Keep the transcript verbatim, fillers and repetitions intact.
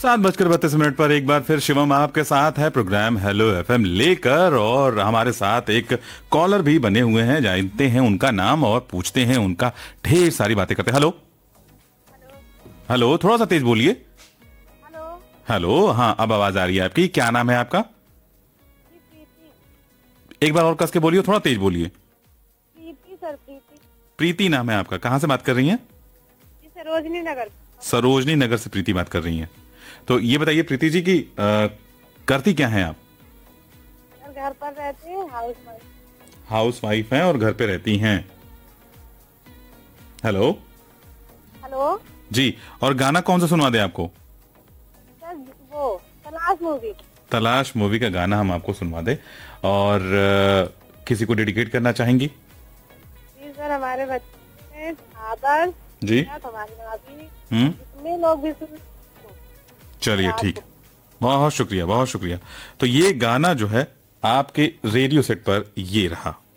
सात बजकर बत्तीस मिनट पर एक बार फिर शिवम आपके साथ है प्रोग्राम हेलो एफएम लेकर, और हमारे साथ एक कॉलर भी बने हुए हैं, जानते हैं उनका नाम और पूछते हैं उनका, ढेर सारी बातें करते हैं। हेलो हेलो, थोड़ा सा तेज बोलिए। हेलो हेलो, हाँ अब आवाज आ रही है आपकी। क्या नाम है आपका? एक बार और कस के बोलिए, थोड़ा तेज बोलिए। प्रीति सर, प्रीति। प्रीति नाम है आपका, कहाँ से बात कर रही हैं? जी सरोजनी नगर। सरोजनी नगर से प्रीति बात कर रही हैं। तो ये बताइए प्रीति जी की करती क्या हैं आप? घर पर रहते हैं, हाउस वाइफ। हाउस वाइफ हैं और घर पे रहती हैं। हेलो हेलो जी, और गाना कौन सा सुनवा दें आपको? सर वो तलाश मूवी। तलाश मूवी का गाना हम आपको सुनवा दें, और अ, किसी को डेडिकेट करना चाहेंगी? जी सर, हमारे बच्चे आदर्श जी, हमारी भाभी, हम्म, जितने लोग भी सुन। चलिए ठीक है, बहुत शुक्रिया बहुत शुक्रिया। तो ये गाना जो है आपके रेडियो सेट पर ये रहा।